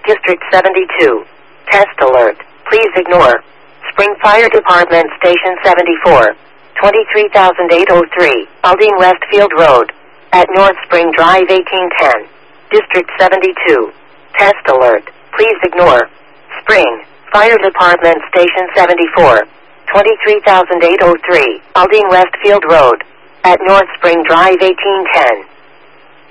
District 72. Test alert. Please ignore. Spring Fire Department Station 74. 23,803. Aldine Westfield Road. At North Spring Drive 1810. District 72. Test alert. Please ignore. Spring Fire Department Station 74. 23,803. Aldine Westfield Road. At North Spring Drive 1810.